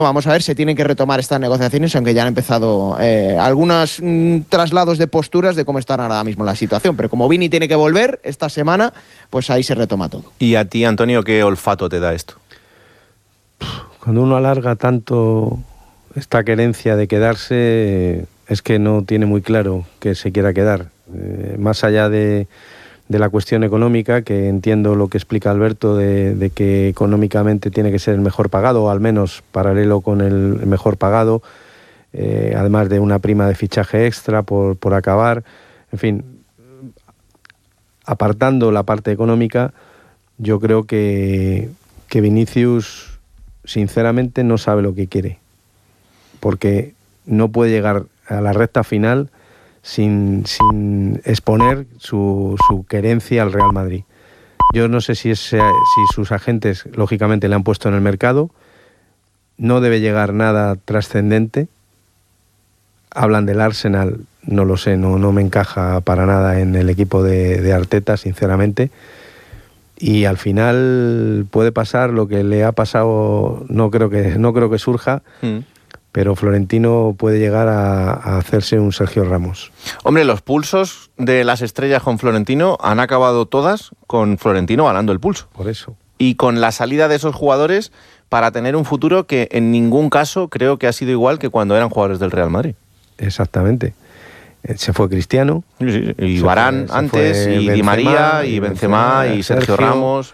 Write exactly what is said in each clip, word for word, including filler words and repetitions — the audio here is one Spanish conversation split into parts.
Vamos a ver, se tienen que retomar estas negociaciones, aunque ya han empezado eh, algunos mm, traslados de posturas de cómo está ahora mismo la situación. Pero como Vini tiene que volver esta semana, pues ahí se retoma todo. ¿Y a ti, Antonio, qué olfato te da esto? Cuando uno alarga tanto esta querencia de quedarse, es que no tiene muy claro que se quiera quedar. Eh, más allá de... de la cuestión económica, que entiendo lo que explica Alberto, de, de que económicamente tiene que ser el mejor pagado, o al menos paralelo con el mejor pagado, eh, además de una prima de fichaje extra por, por acabar. En fin, apartando la parte económica, yo creo que, que Vinicius sinceramente no sabe lo que quiere, porque no puede llegar a la recta final Sin, sin exponer su, su querencia al Real Madrid. Yo no sé si, es, si sus agentes, lógicamente, le han puesto en el mercado. No debe llegar nada trascendente. Hablan del Arsenal, no lo sé, no, no me encaja para nada en el equipo de, de Arteta, sinceramente. Y al final puede pasar lo que le ha pasado, no creo que, no creo que surja, mm. pero Florentino puede llegar a, a hacerse un Sergio Ramos. Hombre, los pulsos de las estrellas con Florentino han acabado todas con Florentino ganando el pulso. Por eso. Y con la salida de esos jugadores para tener un futuro que en ningún caso creo que ha sido igual que cuando eran jugadores del Real Madrid. Exactamente. Se fue Cristiano. Sí, sí. Y Varane antes, y Benzema, Di María, y Benzema, y Sergio, Sergio Ramos...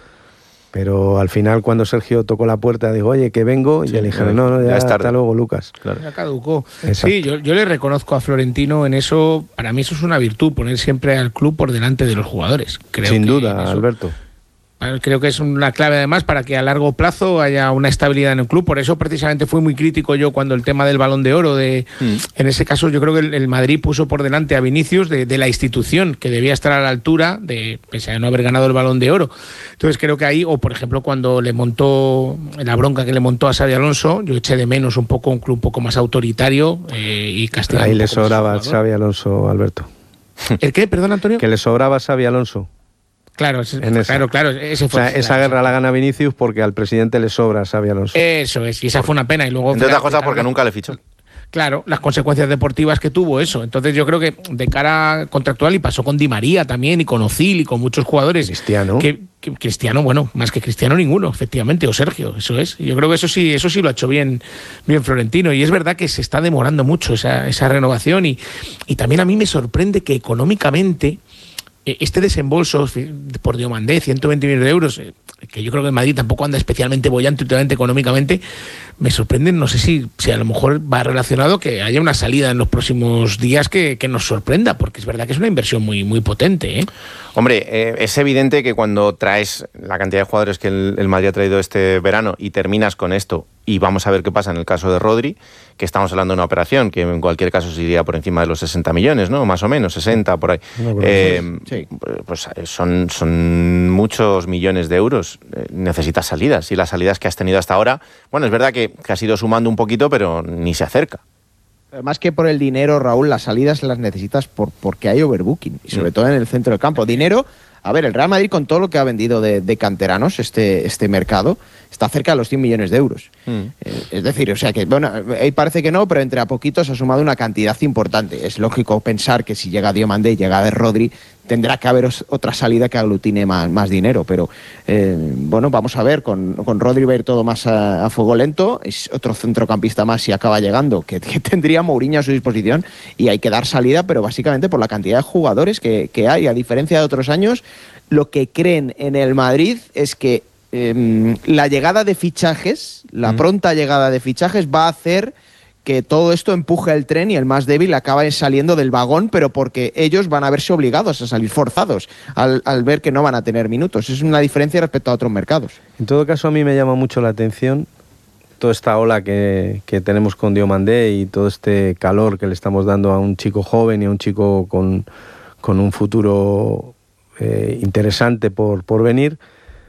Pero al final, cuando Sergio tocó la puerta, dijo, oye, que vengo, y sí, le dijeron, no, no, ya, ya hasta luego, Lucas. Claro. Ya caducó. Exacto. Sí, yo, yo le reconozco a Florentino en eso. Para mí eso es una virtud, poner siempre al club por delante de los jugadores. Creo Sin que duda, eso, Alberto. Creo que es una clave además para que a largo plazo haya una estabilidad en el club. Por eso precisamente fui muy crítico yo cuando el tema del Balón de Oro, de, mm. en ese caso yo creo que el, el Madrid puso por delante a Vinicius de, de la institución, que debía estar a la altura, de pese a no haber ganado el Balón de Oro. Entonces creo que ahí, o por ejemplo cuando le montó, la bronca que le montó a Xabi Alonso, yo eché de menos un poco un club un poco más autoritario eh, y castigado. Ahí le sobraba a Xabi Alonso, Alberto. ¿El qué? Perdón, Antonio. Que le sobraba a Xabi Alonso. Claro, en claro, claro. Ese fue, o sea, esa claro, guerra la gana Vinicius porque al presidente le sobra Xabi Alonso. Eso es, y esa fue una pena. Y luego, entre otras cosas porque nunca le fichó. Claro, las consecuencias deportivas que tuvo eso. Entonces yo creo que de cara contractual, y pasó con Di María también, y con Ozil, y con muchos jugadores. Cristiano. Que, que, Cristiano, bueno, más que Cristiano ninguno, efectivamente, o Sergio, eso es. Yo creo que eso sí, eso sí lo ha hecho bien, bien Florentino. Y es verdad que se está demorando mucho esa, esa renovación. Y, y también a mí me sorprende que económicamente este desembolso por Diomandé, ciento veinte millones de euros, que yo creo que en Madrid tampoco anda especialmente bollante últimamente económicamente, me sorprende, no sé si, si a lo mejor va relacionado que haya una salida en los próximos días que, que nos sorprenda, porque es verdad que es una inversión muy, muy potente, ¿eh? Hombre, eh, es evidente que cuando traes la cantidad de jugadores que el, el Madrid ha traído este verano y terminas con esto, y vamos a ver qué pasa en el caso de Rodri, que estamos hablando de una operación que en cualquier caso se iría por encima de los sesenta millones, ¿no? Más o menos, sesenta, por ahí. No, eh, sí. Pues son, son muchos millones de euros. Eh, necesitas salidas, y las salidas que has tenido hasta ahora, bueno, es verdad que, que has ido sumando un poquito, pero ni se acerca. Más que por el dinero, Raúl, las salidas las necesitas por, porque hay overbooking, y sobre mm. todo en el centro del campo. Dinero, a ver, el Real Madrid con todo lo que ha vendido de, de canteranos este, este mercado, está cerca de los cien millones de euros. Mm. Eh, es decir, o sea que, bueno, ahí parece que no, pero entre a poquitos ha sumado una cantidad importante. Es lógico pensar que si llega Diomandé y llega Rodri, tendrá que haber otra salida que aglutine más, más dinero, pero eh, bueno, vamos a ver, con, con Rodri va a ir todo más a, a fuego lento, es otro centrocampista más si acaba llegando, que, que tendría Mourinho a su disposición, y hay que dar salida, pero básicamente por la cantidad de jugadores que, que hay, a diferencia de otros años, lo que creen en el Madrid es que eh, la llegada de fichajes, la mm. pronta llegada de fichajes va a hacer que todo esto empuje el tren y el más débil acaba saliendo del vagón, pero porque ellos van a verse obligados a salir forzados al, al ver que no van a tener minutos. Es una diferencia respecto a otros mercados. En todo caso, a mí me llama mucho la atención toda esta ola que, que tenemos con Diomandé y todo este calor que le estamos dando a un chico joven y a un chico con, con un futuro eh, interesante por, por venir,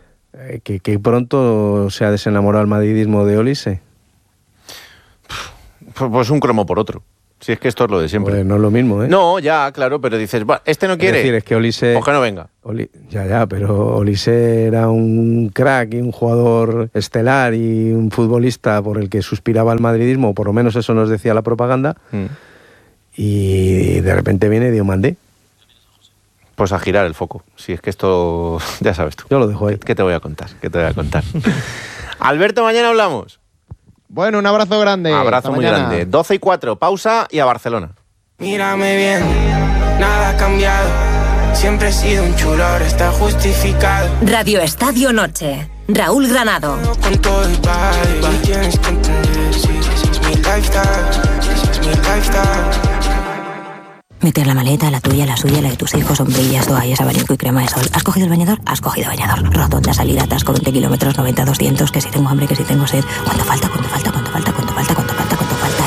eh, que, que pronto se ha desenamorado el madridismo de Olise. Pues un cromo por otro. Si es que esto es lo de siempre. Pues no es lo mismo, ¿eh? No, ya, claro, pero dices, "Buah, este no quiere". Es decir, es que Olise... Pues que no venga. Oli, ya, ya, pero Olise era un crack y un jugador estelar y un futbolista por el que suspiraba el madridismo, o por lo menos eso nos decía la propaganda, mm. y de repente viene Diomandé. Pues a girar el foco. Si es que esto, ya sabes tú. Yo lo dejo ahí. ¿Qué te voy a contar? ¿Qué te voy a contar? Alberto, mañana hablamos. Bueno, un abrazo grande. Abrazo muy mañana. grande. doce y cuatro, pausa y a Barcelona. Mírame bien, nada ha cambiado. Siempre he sido un chulo, ahora está justificado. Radio Estadio Noche. Raúl Granado. Con todo el baile, tienes que entender, sí, es mi lifestyle, es mi lifestyle. Meter la maleta, la tuya, la suya, la de tus hijos, sombrillas, toallas, abanico y crema de sol. ¿Has cogido el bañador? Has cogido bañador. Rotonda, salida, atasco, veinte kilómetros, noventa, doscientos, que si tengo hambre, que si tengo sed. ¿Cuánto falta? ¿Cuánto falta? ¿Cuánto falta? ¿Cuánto falta? ¿Cuánto falta? ¿Cuánto falta?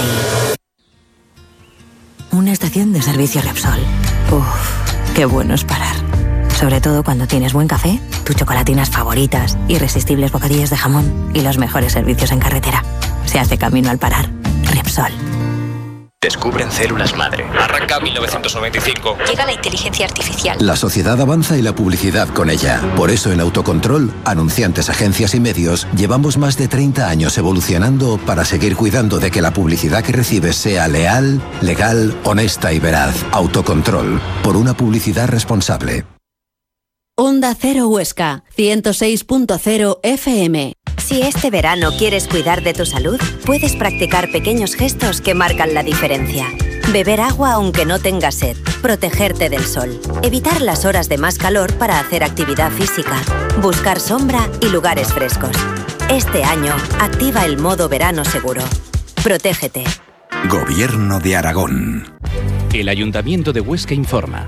Y... una estación de servicio Repsol. Uff, qué bueno es parar. Sobre todo cuando tienes buen café, tus chocolatinas favoritas, irresistibles bocadillas de jamón y los mejores servicios en carretera. Se hace camino al parar. Repsol. Descubren células madre. Arranca mil novecientos noventa y cinco. Llega la inteligencia artificial. La sociedad avanza y la publicidad con ella. Por eso en Autocontrol, anunciantes, agencias y medios, llevamos más de treinta años evolucionando para seguir cuidando de que la publicidad que recibes sea leal, legal, honesta y veraz. Autocontrol. Por una publicidad responsable. Onda Cero Huesca, ciento seis punto cero F M. Si este verano quieres cuidar de tu salud, puedes practicar pequeños gestos que marcan la diferencia. Beber agua aunque no tengas sed, protegerte del sol, evitar las horas de más calor para hacer actividad física, buscar sombra y lugares frescos. Este año, activa el modo verano seguro. Protégete. Gobierno de Aragón. El Ayuntamiento de Huesca informa.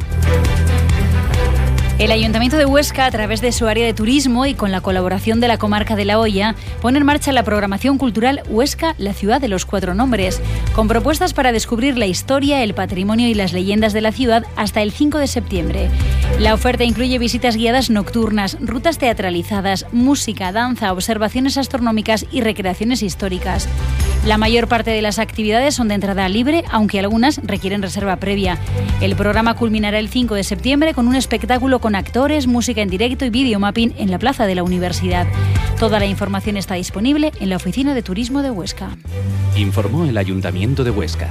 El Ayuntamiento de Huesca, a través de su área de turismo y con la colaboración de la comarca de La Hoya, pone en marcha la programación cultural Huesca, la ciudad de los cuatro nombres, con propuestas para descubrir la historia, el patrimonio y las leyendas de la ciudad hasta el cinco de septiembre. La oferta incluye visitas guiadas nocturnas, rutas teatralizadas, música, danza, observaciones astronómicas y recreaciones históricas. La mayor parte de las actividades son de entrada libre, aunque algunas requieren reserva previa. El programa culminará el cinco de septiembre con un espectáculo con actores, música en directo y videomapping en la plaza de la Universidad. Toda la información está disponible en la Oficina de Turismo de Huesca. Informó el Ayuntamiento de Huesca.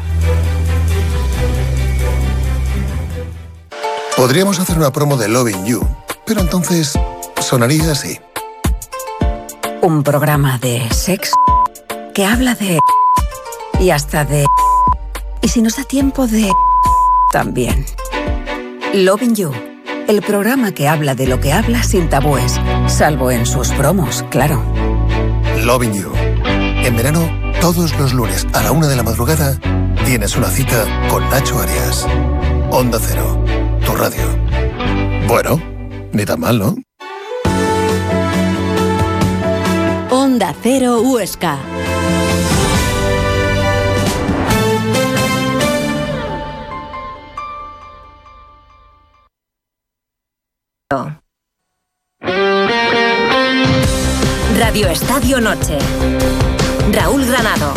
Podríamos hacer una promo de Loving You, pero entonces sonaría así. Un programa de sexo que habla de... y hasta de... y si nos da tiempo de... también. Loving You, el programa que habla de lo que habla sin tabúes, salvo en sus promos, claro. Loving You. En verano, todos los lunes a la una de la madrugada, tienes una cita con Nacho Arias. Onda Cero, tu radio. Bueno, ni tan mal, ¿no? Onda Cero Huesca. Radio Estadio Noche. Raúl Granado.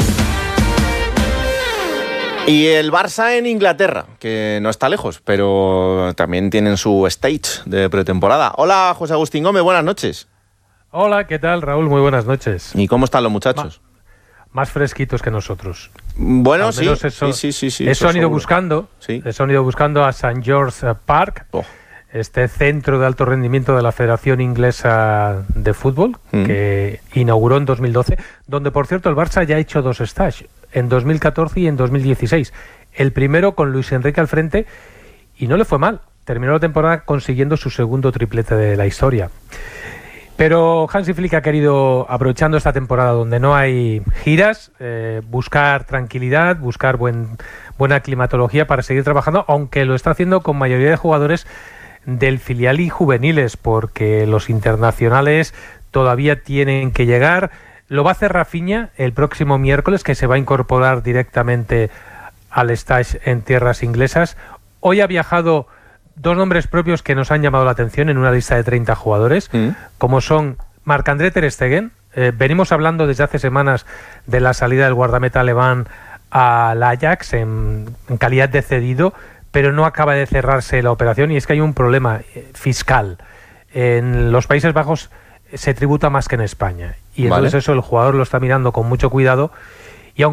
Y el Barça en Inglaterra, que no está lejos, pero también tienen su stage de pretemporada. Hola, José Agustín Gómez, buenas noches. Hola, ¿qué tal, Raúl? Muy buenas noches. ¿Y cómo están los muchachos? Ma- más fresquitos que nosotros. Bueno, sí, eso, sí, sí, sí, sí. Eso, eso han ido seguro. buscando. Sí. Eso han ido buscando a Saint George Park. Oh. Este centro de alto rendimiento de la Federación Inglesa de Fútbol, mm. que inauguró en dos mil doce, donde, por cierto, el Barça ya ha hecho dos stages, en dos mil catorce y en dos mil dieciséis. El primero con Luis Enrique al frente, y no le fue mal. Terminó la temporada consiguiendo su segundo triplete de la historia. Pero Hansi Flick ha querido, aprovechando esta temporada donde no hay giras, eh, buscar tranquilidad, buscar buen, buena climatología para seguir trabajando, aunque lo está haciendo con mayoría de jugadores del filial y juveniles, porque los internacionales todavía tienen que llegar. Lo va a hacer Rafinha el próximo miércoles, que se va a incorporar directamente al stage en tierras inglesas. Hoy ha viajado dos nombres propios que nos han llamado la atención en una lista de treinta jugadores, mm. como son Marc-André ter Stegen. Eh, venimos hablando desde hace semanas de la salida del guardameta alemán al Ajax en, en calidad de cedido, pero no acaba de cerrarse la operación, y es que hay un problema fiscal. En los Países Bajos se tributa más que en España, y entonces vale. eso el jugador lo está mirando con mucho cuidado,